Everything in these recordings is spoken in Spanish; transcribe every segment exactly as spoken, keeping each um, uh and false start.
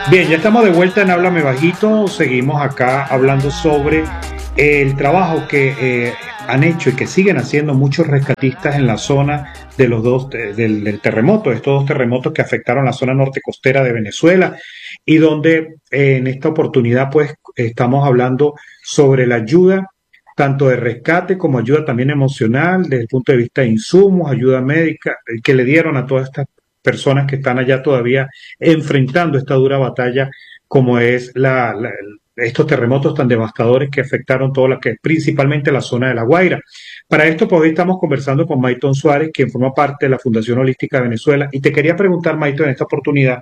Bien, ya estamos de vuelta en Háblame Bajito. Seguimos acá hablando sobre el trabajo que eh, han hecho y que siguen haciendo muchos rescatistas en la zona de los dos de- del, del terremoto, estos dos terremotos que afectaron la zona norte costera de Venezuela y donde eh, en esta oportunidad pues estamos hablando sobre la ayuda tanto de rescate como ayuda también emocional desde el punto de vista de insumos, ayuda médica eh, que le dieron a todas estas personas que están allá todavía enfrentando esta dura batalla como es la, la, estos terremotos tan devastadores que afectaron toda la que principalmente la zona de La Guaira. Para esto, pues hoy estamos conversando con Mayton Suárez, quien forma parte de la Fundación Holística de Venezuela. Y te quería preguntar, Mayton, en esta oportunidad,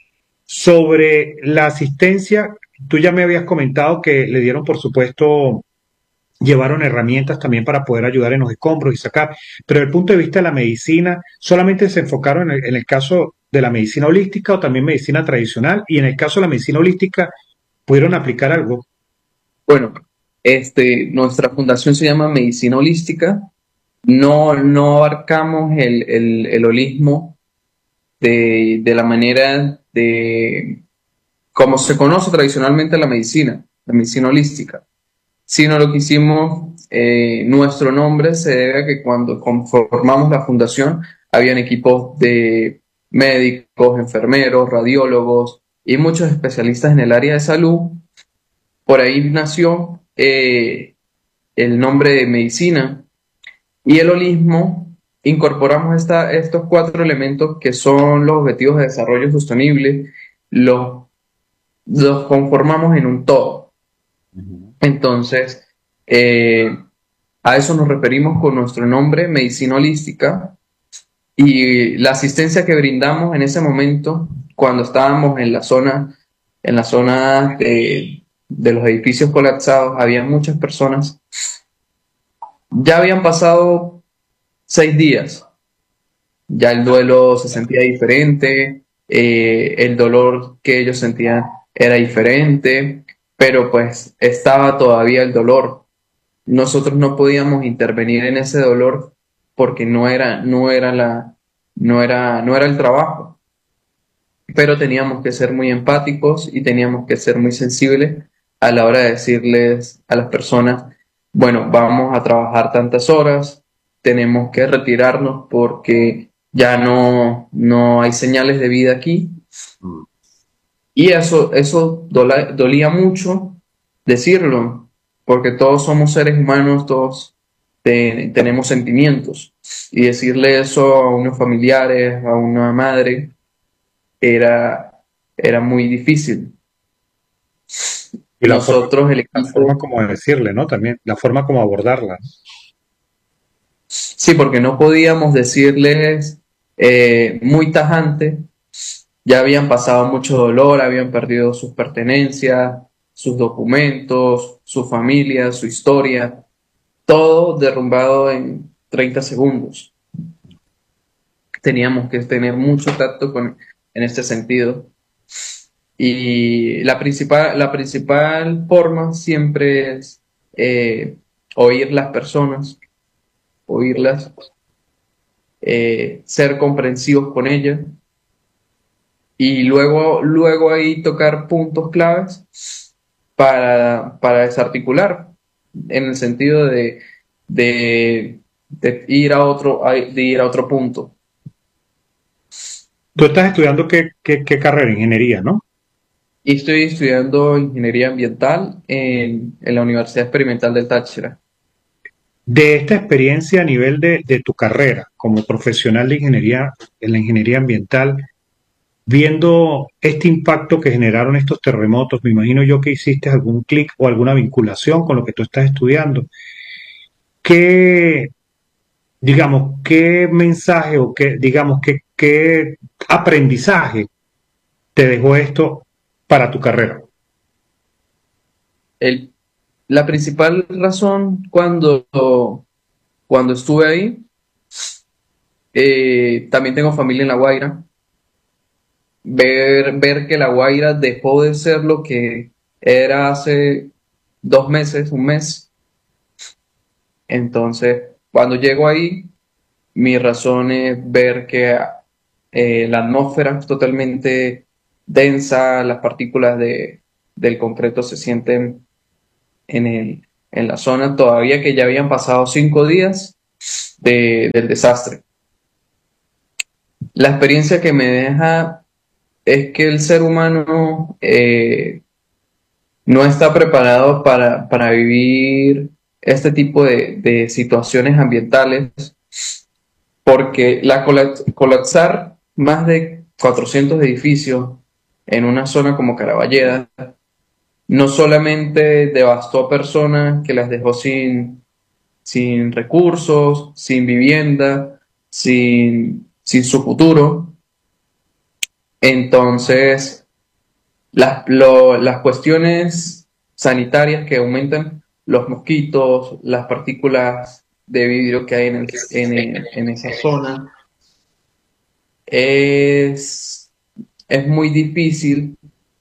sobre la asistencia. Tú ya me habías comentado que le dieron, por supuesto, llevaron herramientas también para poder ayudar en los escombros y sacar, pero desde el punto de vista de la medicina, solamente se enfocaron en el, en el caso de la medicina holística o también medicina tradicional, y en el caso de la medicina holística, pudieron aplicar algo. Bueno, este, nuestra fundación se llama Medicina Holística. No, no abarcamos el, el, el holismo de, de la manera de como se conoce tradicionalmente la medicina, la medicina holística, sino lo que hicimos, eh, nuestro nombre se debe a que cuando conformamos la fundación, habían equipos de médicos, enfermeros, radiólogos y muchos especialistas en el área de salud. Por ahí nació eh, el nombre de medicina y el holismo. Incorporamos esta, estos cuatro elementos que son los objetivos de desarrollo sostenible, los, los conformamos en un todo. Entonces, eh, a eso nos referimos con nuestro nombre, medicina holística, y la asistencia que brindamos en ese momento, cuando estábamos en la zona, en la zona de, de los edificios colapsados, había muchas personas. Ya habían pasado seis días, ya el duelo se sentía diferente, eh, el dolor que ellos sentían era diferente, pero pues estaba todavía el dolor. Nosotros no podíamos intervenir en ese dolor porque no era, no era la, no era, no era el trabajo, pero teníamos que ser muy empáticos y teníamos que ser muy sensibles a la hora de decirles a las personas, bueno, vamos a trabajar tantas horas, tenemos que retirarnos porque ya no, no hay señales de vida aquí. Y eso, eso dola- dolía mucho decirlo, porque todos somos seres humanos, todos te- tenemos sentimientos. Y decirle eso a unos familiares, a una madre, era, era muy difícil. Y la forma, Nosotros, el la forma equipo, como decirle, ¿no? También, la forma como abordarla. sí, porque no podíamos decirles eh, muy tajante, ya habían pasado mucho dolor, habían perdido sus pertenencias, sus documentos, su familia, su historia, todo derrumbado en treinta segundos. Teníamos que tener mucho tacto con, en este sentido. Y la principal, la principal forma siempre es eh, oír las personas, oírlas, eh, ser comprensivos con ellas y luego, luego ahí tocar puntos claves para, para desarticular, en el sentido de, de, de ir a otro, de ir a otro punto. Tú estás estudiando qué, qué, qué carrera, ingeniería, ¿no? Y estoy estudiando ingeniería ambiental en, en la Universidad Experimental del Táchira. De esta experiencia a nivel de, de tu carrera como profesional de ingeniería, en la ingeniería ambiental, viendo este impacto que generaron estos terremotos, me imagino yo que hiciste algún clic o alguna vinculación con lo que tú estás estudiando. ¿Qué, digamos, qué mensaje o qué, digamos, qué, qué aprendizaje te dejó esto para tu carrera? El, la principal razón cuando, cuando estuve ahí, eh, también tengo familia en La Guaira, ver, ver que La Guaira dejó de ser lo que era hace dos meses, un mes. Entonces, cuando llego ahí, mi razón es ver que eh, la atmósfera es totalmente densa, las partículas de, del concreto se sienten en, el, en la zona, todavía que ya habían pasado cinco días de, del desastre. La experiencia que me deja es que el ser humano eh, no está preparado para, para vivir este tipo de, de situaciones ambientales, porque la colapsar más de cuatrocientos edificios en una zona como Caraballeda no solamente devastó a personas que las dejó sin, sin recursos, sin vivienda, sin, sin su futuro. Entonces, las, lo, las cuestiones sanitarias que aumentan los mosquitos, las partículas de vidrio que hay en, el, en, en esa zona, es, es muy difícil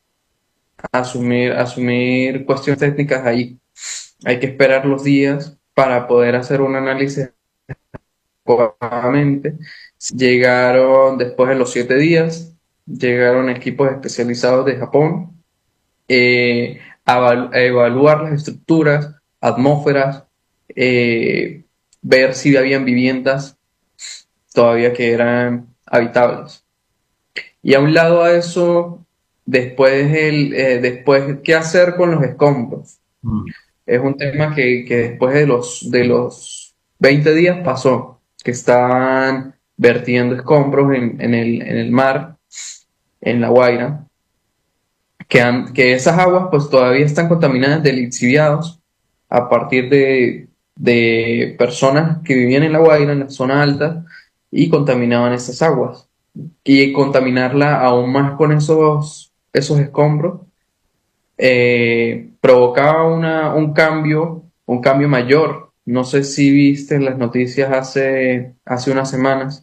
asumir, asumir cuestiones técnicas ahí. Hay que esperar los días para poder hacer un análisis adecuadamente. Llegaron después de los siete días, llegaron equipos especializados de Japón eh, a, a evaluar las estructuras, atmósferas, eh, ver si habían viviendas todavía que eran habitables. Y a un lado a eso, después, el, eh, después ¿qué hacer con los escombros? Mm. Es un tema que, que después de los, de los veinte días pasó, que estaban vertiendo escombros en, en, el, en el mar, en La Guaira, que, han, que esas aguas pues todavía están contaminadas de lixiviados a partir de, de personas que vivían en La Guaira, en la zona alta, y contaminaban esas aguas. Y contaminarla aún más con esos, esos escombros eh, provocaba una, un cambio, un cambio mayor. No sé si viste en las noticias hace, hace unas semanas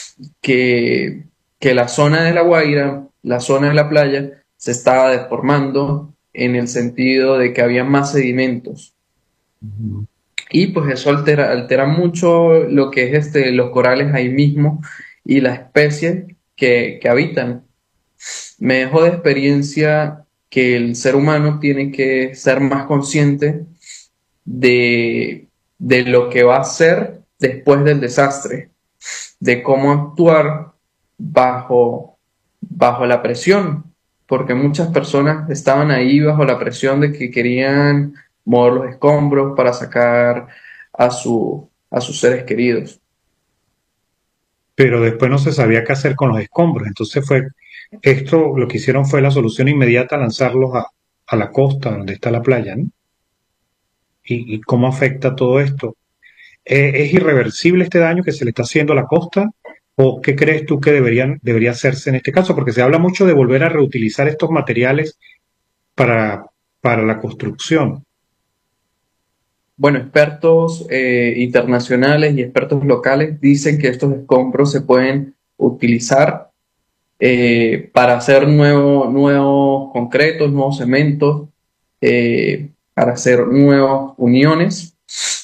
que, que la zona de La Guaira, la zona de la playa, se estaba deformando en el sentido de que había más sedimentos. Uh-huh. Y pues eso altera, altera mucho lo que es este, los corales ahí mismo y las especies que, que habitan. Me dejó de experiencia que el ser humano tiene que ser más consciente de, de lo que va a hacer después del desastre, de cómo actuar bajo, bajo la presión, porque muchas personas estaban ahí bajo la presión de que querían mover los escombros para sacar a, su, a sus seres queridos. Pero después no se sabía qué hacer con los escombros, entonces fue, esto lo que hicieron fue la solución inmediata, lanzarlos a, a la costa donde está la playa, ¿no? ¿Y, y cómo afecta todo esto? ¿Eh, ¿Es irreversible este daño que se le está haciendo a la costa? ¿O qué crees tú que deberían, debería hacerse en este caso? Porque se habla mucho de volver a reutilizar estos materiales para, para la construcción. Bueno, expertos eh, internacionales y expertos locales dicen que estos escombros se pueden utilizar eh, para hacer nuevo, nuevos concretos, nuevos cementos, eh, para hacer nuevas uniones.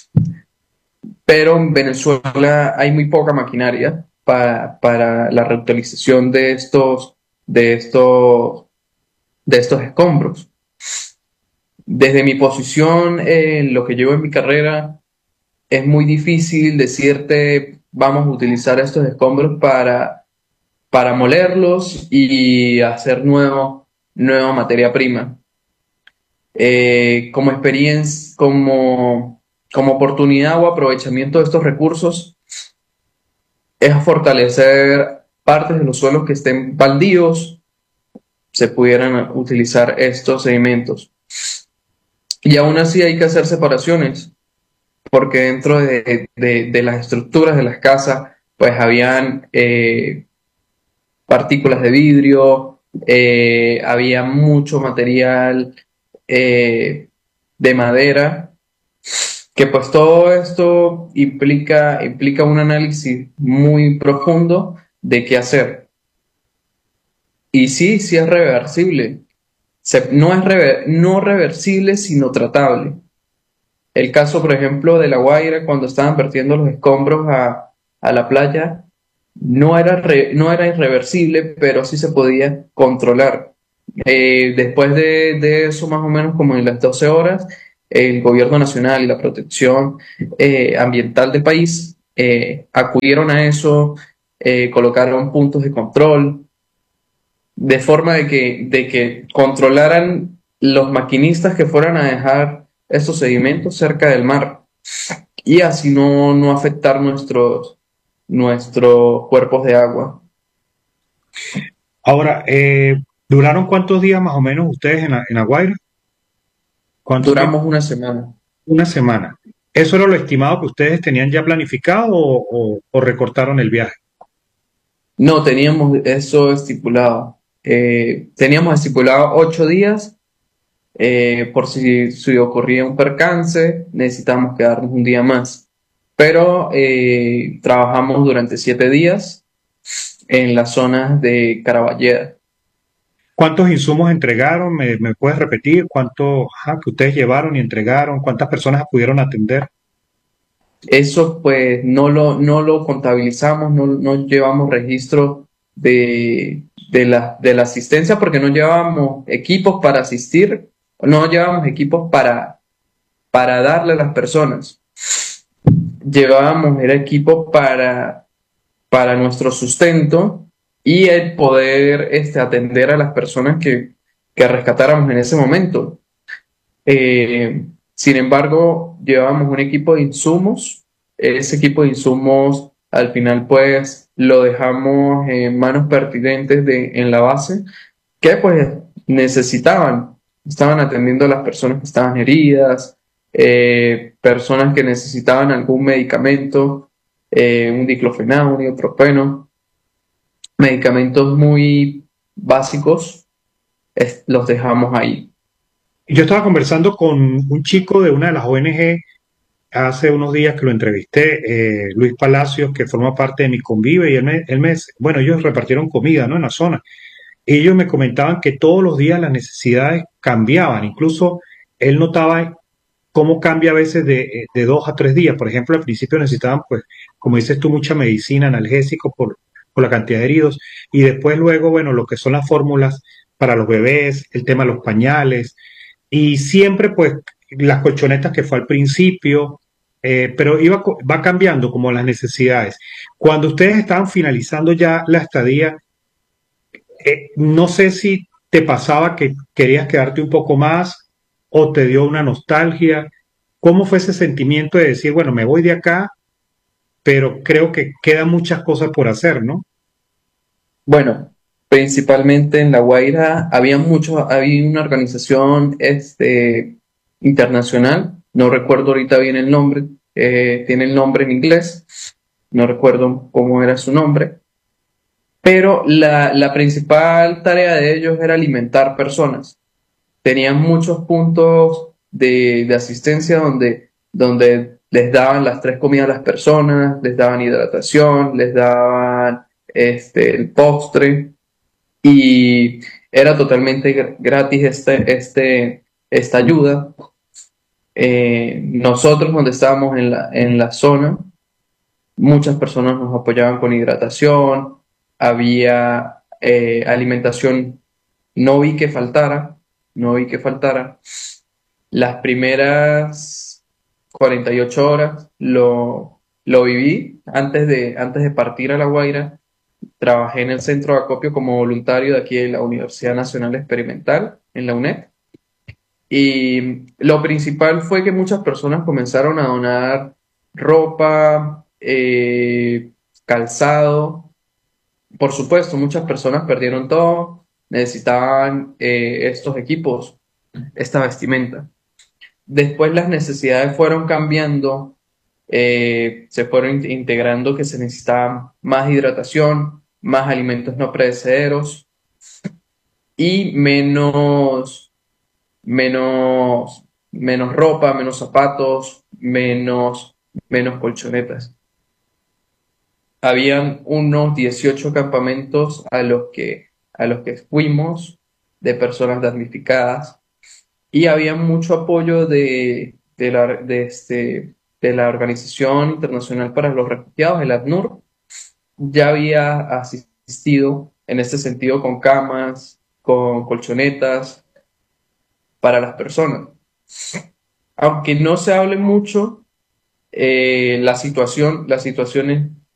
Pero en Venezuela hay muy poca maquinaria para, para la reutilización de estos, de estos, de estos escombros. Desde mi posición, en eh, lo que llevo en mi carrera, es muy difícil decirte vamos a utilizar estos escombros para, para molerlos y hacer nuevo, nueva materia prima. Eh, como experiencia, como, como oportunidad o aprovechamiento de estos recursos, es fortalecer partes de los suelos que estén baldíos, se pudieran utilizar estos sedimentos. Y aún así hay que hacer separaciones, porque dentro de, de, de las estructuras de las casas, pues habían eh, partículas de vidrio, eh, había mucho material eh, de madera, que pues todo esto implica, implica un análisis muy profundo de qué hacer. Y sí, sí es reversible. Se, no es rever, no reversible, sino tratable. El caso, por ejemplo, de La Guaira, cuando estaban vertiendo los escombros a, a la playa, No era, re, no era irreversible, pero sí se podía controlar. Eh, después de, de, eso, más o menos como en las doce horas, el gobierno nacional y la protección eh, ambiental del país eh, acudieron a eso, eh, colocaron puntos de control, de forma de que, de que controlaran los maquinistas que fueran a dejar estos sedimentos cerca del mar y así no, no afectar nuestros, nuestros cuerpos de agua. Ahora, eh, ¿duraron cuántos días más o menos ustedes en la, en La Guaira? ¿Cuánto tiempo? Duramos una semana. Una semana. ¿Eso era lo estimado que ustedes tenían ya planificado o, o- o recortaron el viaje? No, teníamos eso estipulado. Eh, teníamos estipulado ocho días eh, por si, si ocurría un percance, necesitábamos quedarnos un día más. Pero eh, trabajamos durante siete días en las zonas de Caraballeda. ¿Cuántos insumos entregaron? ¿Me, me puedes repetir? ¿Cuánto ajá, que ustedes llevaron y entregaron? ¿Cuántas personas pudieron atender? Eso pues no lo, no lo contabilizamos, no, no llevamos registro de, de la, de la asistencia porque no llevábamos equipos para asistir, no llevábamos equipos para, para darle a las personas. Llevábamos era equipo para, para nuestro sustento y el poder este, atender a las personas que, que rescatáramos en ese momento. Eh, Sin embargo, llevábamos un equipo de insumos. Ese equipo de insumos al final pues lo dejamos en manos pertinentes de, en la base que pues necesitaban, estaban atendiendo a las personas que estaban heridas, eh, personas que necesitaban algún medicamento, eh, un diclofenac, un ibuprofeno, medicamentos muy básicos, es- los dejamos ahí. Yo estaba conversando con un chico de una de las O N G hace unos días que lo entrevisté, eh, Luis Palacios, que forma parte de mi convive, y él me, él me, bueno, ellos repartieron comida, ¿no? En la zona. Ellos me comentaban que todos los días las necesidades cambiaban, incluso él notaba cómo cambia a veces de, de dos a tres días. Por ejemplo, al principio necesitaban, pues, como dices tú, mucha medicina, analgésico por, por la cantidad de heridos, y después luego, bueno, lo que son las fórmulas para los bebés, el tema de los pañales, y siempre, pues, las colchonetas que fue al principio, eh, pero iba, co- va cambiando como las necesidades. Cuando ustedes estaban finalizando ya la estadía, eh, no sé si te pasaba que querías quedarte un poco más o te dio una nostalgia. ¿Cómo fue ese sentimiento de decir, bueno, me voy de acá, pero creo que quedan muchas cosas por hacer, ¿no? Bueno, principalmente en La Guaira había mucho, había una organización este, internacional, no recuerdo ahorita bien el nombre, eh, tiene el nombre en inglés, no recuerdo cómo era su nombre, pero la, la principal tarea de ellos era alimentar personas. Tenían muchos puntos de, de asistencia donde, donde les daban las tres comidas a las personas, les daban hidratación, les daban este, el postre y era totalmente gr- gratis este, este, esta ayuda. Eh, nosotros donde estábamos en la, en la zona, muchas personas nos apoyaban con hidratación, había eh, alimentación, no vi que faltara, no vi que faltara. Las primeras cuarenta y ocho horas lo, lo viví antes de, antes de partir a La Guaira. Trabajé en el centro de acopio como voluntario de aquí de la Universidad Nacional Experimental, en la UNED. Y lo principal fue que muchas personas comenzaron a donar ropa, eh, calzado. Por supuesto, muchas personas perdieron todo, necesitaban eh, estos equipos, esta vestimenta. Después las necesidades fueron cambiando, eh, se fueron in- integrando que se necesitaba más hidratación, más alimentos no perecederos y menos, menos, menos ropa, menos zapatos, menos, menos colchonetas. Habían unos dieciocho campamentos a los que, a los que fuimos de personas damnificadas y había mucho apoyo de, de la, de, este, de la Organización Internacional para los Refugiados, el ACNUR, ya había asistido en este sentido con camas, con colchonetas para las personas. Aunque no se hable mucho, eh, la situación, las situaciones